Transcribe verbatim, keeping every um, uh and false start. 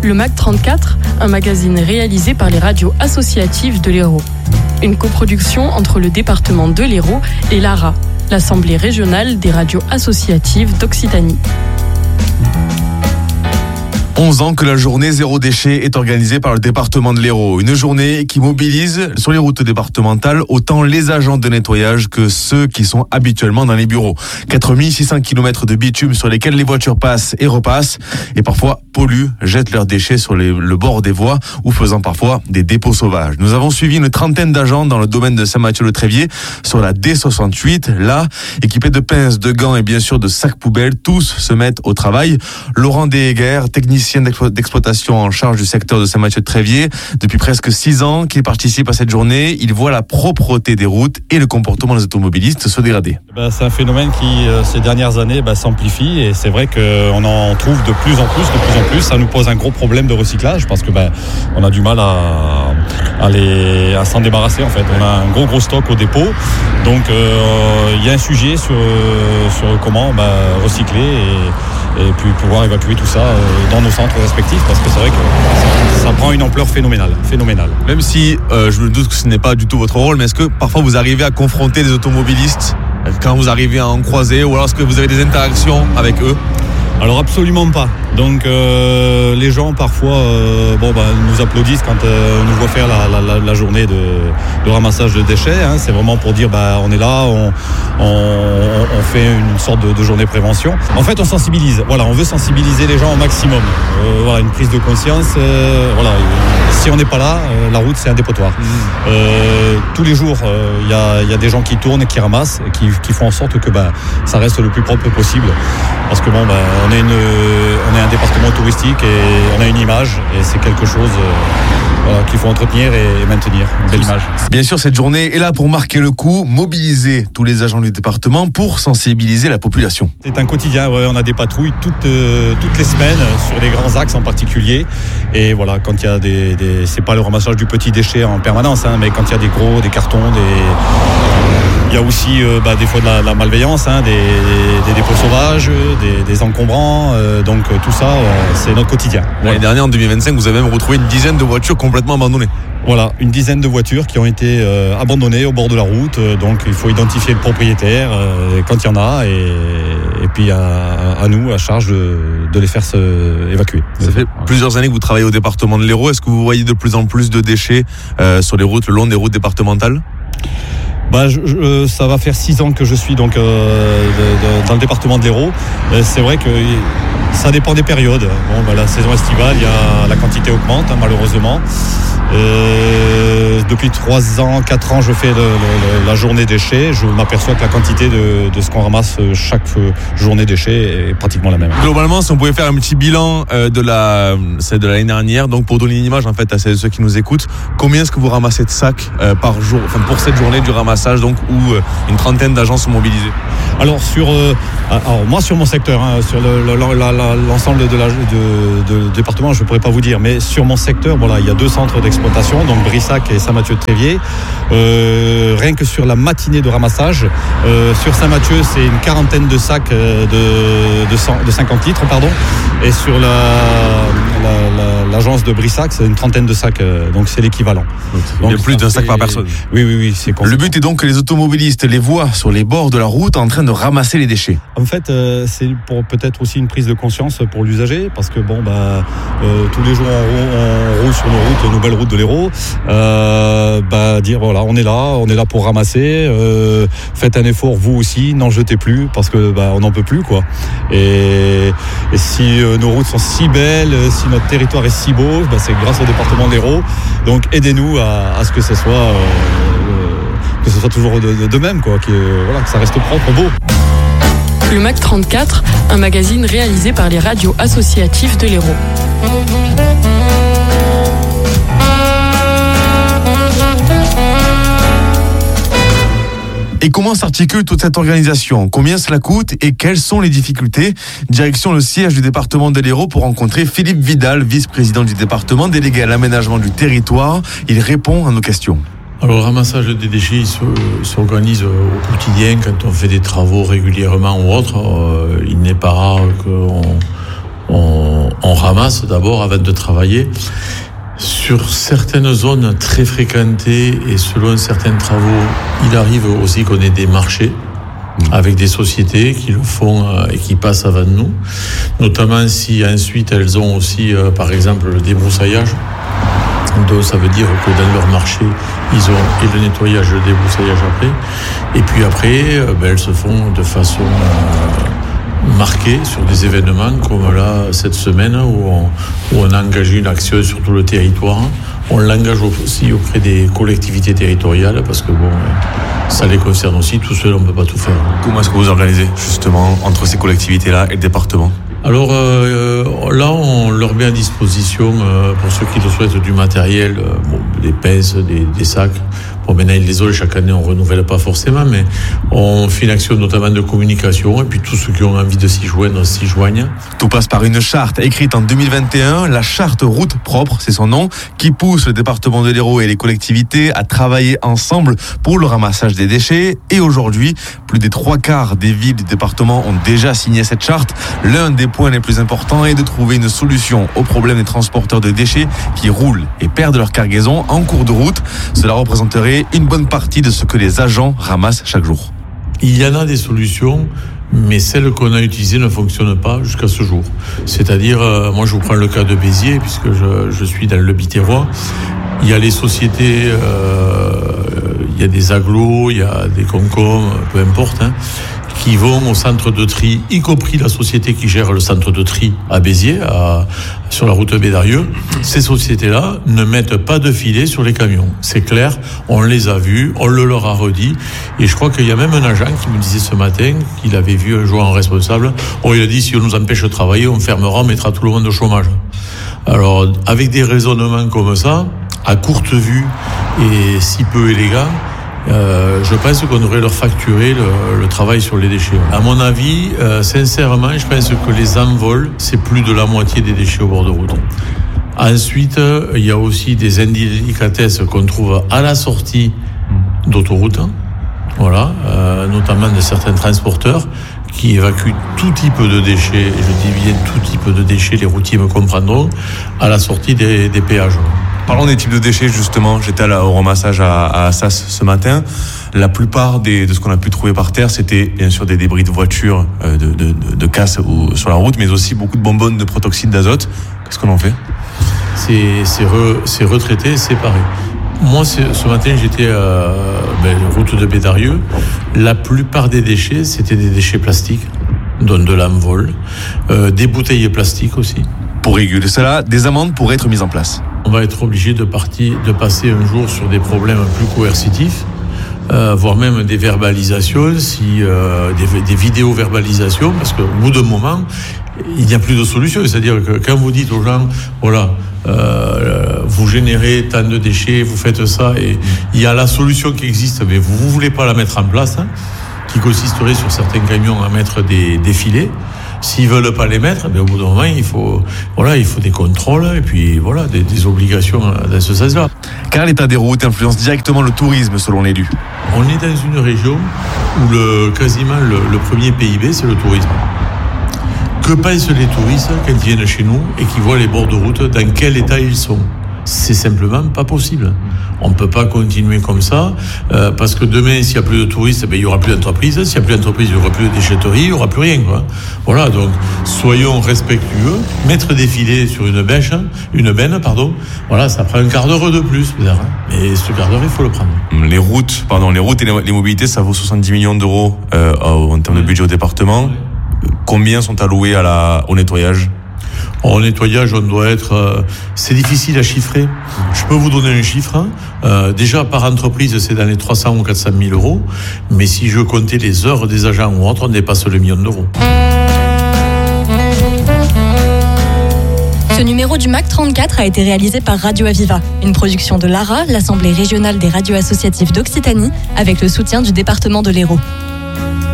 Le M A C trente-quatre, un magazine réalisé par les radios associatives de l'Hérault. Une coproduction entre le département de l'Hérault et l'A R A, l'Assemblée régionale des radios associatives d'Occitanie. onze ans que la journée zéro déchet est organisée par le département de l'Hérault. Une journée qui mobilise sur les routes départementales autant les agents de nettoyage que ceux qui sont habituellement dans les bureaux. quatre mille six cents kilomètres de bitume sur lesquels les voitures passent et repassent et parfois polluent, jettent leurs déchets sur les, le bord des voies ou faisant parfois des dépôts sauvages. Nous avons suivi une trentaine d'agents dans le domaine de Saint-Mathieu-le-Tréviers sur la D soixante-huit. Là, équipés de pinces, de gants et bien sûr de sacs poubelles, tous se mettent au travail. Laurent Deheger, technicien d'exploitation en charge du secteur de Saint-Mathieu-de-Tréviers. Depuis presque six ans qu'il participe à cette journée, il voit la propreté des routes et le comportement des automobilistes se dégrader. Ben, c'est un phénomène qui, euh, ces dernières années, ben, s'amplifie et c'est vrai qu'on en trouve de plus en plus, de plus en plus. Ça nous pose un gros problème de recyclage parce que ben, on a du mal à, à, les, à s'en débarrasser en fait. On a un gros gros stock au dépôt, donc il euh, y a un sujet sur, sur comment ben, recycler et, et puis pouvoir évacuer tout ça euh, dans nos centres respectifs parce que c'est vrai que ça, ça prend une ampleur phénoménale, phénoménale. Même si euh, je me doute que ce n'est pas du tout votre rôle, mais est-ce que parfois vous arrivez à confronter des automobilistes quand vous arrivez à en croiser ou alors est-ce que vous avez des interactions avec eux ? Alors absolument pas. Donc euh, les gens parfois euh, bon, bah, nous applaudissent quand euh, on nous voit faire la, la, la journée de, de ramassage de déchets. Hein. C'est vraiment pour dire bah, on est là, on, on, on fait une sorte de, de journée prévention. En fait on sensibilise. Voilà, on veut sensibiliser les gens au maximum. Euh, voilà, une prise de conscience. Euh, voilà, si on n'est pas là, euh, la route c'est un dépotoir. Mmh. Euh, tous les jours il euh, y, y a des gens qui tournent, qui ramassent, qui, qui font en sorte que bah, ça reste le plus propre possible. Parce que bon bah, on est une, on est un département touristique et on a une image et c'est quelque chose euh, voilà, qu'il faut entretenir et maintenir, une belle image. Bien sûr, cette journée est là pour marquer le coup, mobiliser tous les agents du département pour sensibiliser la population. C'est un quotidien, ouais, on a des patrouilles toutes, euh, toutes les semaines sur les grands axes en particulier et voilà, quand il y a des, des c'est pas le ramassage du petit déchet en permanence, hein, mais quand il y a des gros, des cartons, des... il y a aussi euh, bah, des fois de la, de la malveillance, hein, des, des, des dépôts sauvages, des, des encombrants, euh, donc euh, tout ça, euh, c'est notre quotidien. L'année dernière, en deux mille vingt-cinq, vous avez même retrouvé une dizaine de voitures complètement abandonnées. Voilà, une dizaine de voitures qui ont été euh, abandonnées au bord de la route, euh, donc il faut identifier le propriétaire euh, quand il y en a, et, et puis à, à nous, à charge de, de les faire se évacuer. Ça fait plusieurs années que vous travaillez au département de l'Hérault. Est-ce que vous voyez de plus en plus de déchets euh, sur les routes, le long des routes départementales ? Bah, je, je, ça va faire six ans que je suis donc euh, de, de, dans le département de l'Hérault. Euh, c'est vrai que ça dépend des périodes. Bon, bah, la saison estivale, il y a, la quantité augmente hein, malheureusement. Euh, depuis trois ans, quatre ans, je fais le, le, la journée déchets. Je m'aperçois que la quantité de, de ce qu'on ramasse chaque journée déchets est pratiquement la même. Globalement, si on pouvait faire un petit bilan euh, de la, c'est de l'année dernière, donc pour donner une image en fait à ceux qui nous écoutent, combien est-ce que vous ramassez de sacs euh, par jour, enfin pour cette journée du ramassage, donc où euh, une trentaine d'agents sont mobilisés? Alors sur, euh, alors moi sur mon secteur, hein, sur le, le, la, la, l'ensemble de la de, de, de département, je ne pourrais pas vous dire, mais sur mon secteur, voilà, il y a deux centres d'exploitation, donc Brissac et Saint-Mathieu-de-Tréviers. Euh, rien que sur la matinée de ramassage, euh, sur Saint-Mathieu, c'est une quarantaine de sacs de, de, cent, de cinquante litres, pardon, et sur la, la, la, l'agence de Brissac, c'est une trentaine de sacs, donc c'est l'équivalent. Donc, il y a plus d'un sac par personne. Oui, oui, oui, c'est conséquent. Le but est donc que les automobilistes les voient sur les bords de la route en train de ramasser les déchets. En fait, euh, c'est pour peut-être aussi une prise de conscience pour l'usager, parce que bon, bah, euh, tous les jours on, on roule sur nos routes, nos belles routes de l'Hérault, euh, bah, dire voilà, on est là, on est là pour ramasser. Euh, faites un effort, vous aussi, n'en jetez plus, parce que bah, on n'en peut plus, quoi. Et, et si euh, nos routes sont si belles, si notre territoire est si beau, bah, c'est grâce au département de l'Hérault. Donc aidez-nous à, à ce que ce soit. Euh, que ce soit toujours de, de même, quoi, que, voilà, que ça reste propre, beau. Le M A C trente-quatre, un magazine réalisé par les radios associatives de l'Hérault. Et comment s'articule toute cette organisation? Combien cela coûte et quelles sont les difficultés? Direction le siège du département de l'Hérault pour rencontrer Philippe Vidal, vice-président du département, délégué à l'aménagement du territoire. Il répond à nos questions. Alors le ramassage des déchets il se, s'organise au quotidien quand on fait des travaux régulièrement ou autre. Euh, il n'est pas rare qu'on on, on ramasse d'abord avant de travailler. Sur certaines zones très fréquentées et selon certains travaux, il arrive aussi qu'on ait des marchés avec des sociétés qui le font et qui passent avant nous, notamment si ensuite elles ont aussi, euh, par exemple, le débroussaillage. Donc ça veut dire que dans leur marché, ils ont et le nettoyage et le débroussaillage après. Et puis après, euh, ben, elles se font de façon euh, marquée sur des événements comme là, cette semaine, où on, où on a engagé une action sur tout le territoire. On l'engage aussi auprès des collectivités territoriales parce que bon, ça les concerne aussi. Tout seul, on ne peut pas tout faire. Comment est-ce que vous organisez justement entre ces collectivités-là et le département ? Alors euh, là, on leur met à disposition, euh, pour ceux qui le souhaitent, du matériel, euh, bon, des pinces, des, des sacs. Bon, maintenant, ils les ont, chaque année, on ne renouvelle pas forcément, mais on fait une action notamment de communication, et puis tous ceux qui ont envie de s'y joindre, s'y joignent. Tout passe par une charte écrite en deux mille vingt et un, la charte Route Propre, c'est son nom, qui pousse le département de l'Hérault et les collectivités à travailler ensemble pour le ramassage des déchets. Et aujourd'hui, plus des trois quarts des villes du département ont déjà signé cette charte. L'un des points les plus importants est de trouver une solution au problème des transporteurs de déchets qui roulent et perdent leur cargaison en cours de route. Cela représenterait une bonne partie de ce que les agents ramassent chaque jour. Il y en a des solutions, mais celles qu'on a utilisées ne fonctionnent pas jusqu'à ce jour. C'est-à-dire, euh, moi je vous prends le cas de Béziers, puisque je, je suis dans le Biterrois. Il y a les sociétés, euh, il y a des agglos, il y a des Concom, peu importe, hein, qui vont au centre de tri, y compris la société qui gère le centre de tri à Béziers, à, sur la route Bédarieux. Ces sociétés-là ne mettent pas de filet sur les camions. C'est clair, on les a vus, on le leur a redit. Et je crois qu'il y a même un agent qui me disait ce matin qu'il avait vu un jour un responsable. Oh, il a dit, si on nous empêche de travailler, on fermera, on mettra tout le monde au chômage. Alors, avec des raisonnements comme ça, à courte vue et si peu élégants, Euh, je pense qu'on devrait leur facturer le, le travail sur les déchets. À mon avis, euh, sincèrement, je pense que les envols, c'est plus de la moitié des déchets au bord de route. Ensuite, il y a aussi des indélicatesses qu'on trouve à la sortie d'autoroute, voilà, euh, notamment de certains transporteurs qui évacuent tout type de déchets, et je dis bien tout type de déchets, les routiers me comprendront, à la sortie des, des péages. Parlons des types de déchets justement, j'étais à la, au ramassage à, à Assas ce matin. La plupart des, de ce qu'on a pu trouver par terre, c'était bien sûr des débris de voitures, euh, de, de, de, de casse ou, sur la route, mais aussi beaucoup de bonbonnes de protoxyde d'azote. Qu'est-ce qu'on en fait ? C'est, c'est, re, c'est retraité, séparé. Moi, c'est, ce matin, j'étais à ben, route de Bédarieux. La plupart des déchets, c'était des déchets plastiques, dont de l'envol, euh, des bouteilles plastiques aussi. Pour réguler cela, des amendes pourraient être mises en place. On va être obligé de, partir, de passer un jour sur des problèmes plus coercitifs, euh, voire même des verbalisations, si, euh, des, des vidéo-verbalisations, parce qu'au bout d'un moment, il n'y a plus de solution. C'est-à-dire que quand vous dites aux gens, voilà, euh, vous générez tant de déchets, vous faites ça, et il y a la solution qui existe, mais vous ne voulez pas la mettre en place, hein, qui consisterait sur certains camions à mettre des, des filets. S'ils veulent pas les mettre, mais au bout d'un moment, il faut, voilà, il faut des contrôles et puis voilà, des, des obligations dans ce sens-là. Car l'état des routes influence directement le tourisme, selon l'élu. On est dans une région où le, quasiment le, le premier P I B, c'est le tourisme. Que pensent les touristes quand ils viennent chez nous et qu'ils voient les bords de route, dans quel état ils sont ? C'est simplement pas possible. On ne peut pas continuer comme ça, euh, parce que demain, s'il n'y a plus de touristes, ben, il n'y aura plus d'entreprise. S'il n'y a plus d'entreprise, il n'y aura plus de déchetterie, il n'y aura plus rien, quoi. Voilà, donc soyons respectueux. Mettre des filets sur une bêche, une benne, pardon, voilà, ça prend un quart d'heure de plus, peut-être. Et ce quart d'heure, il faut le prendre. Les routes, pardon, les routes et les mobilités, ça vaut soixante-dix millions d'euros euh, en termes de budget au département. Combien sont alloués à la, au nettoyage ? Au nettoyage, on doit être... Euh, c'est difficile à chiffrer. Je peux vous donner un chiffre. Hein. Euh, déjà, par entreprise, c'est dans les trois cents ou quatre cent mille euros. Mais si je comptais les heures des agents ou autres, on dépasse le million d'euros. Ce numéro du M A C trente-quatre a été réalisé par Radio Aviva, une production de l'A R A, l'Assemblée régionale des radios associatives d'Occitanie, avec le soutien du département de l'Hérault.